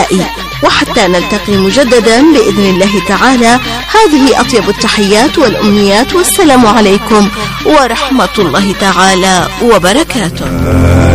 مسائي. وحتى نلتقي مجددا بإذن الله تعالى، هذه أطيب التحيات والأمنيات، والسلام عليكم ورحمة الله تعالى وبركاته.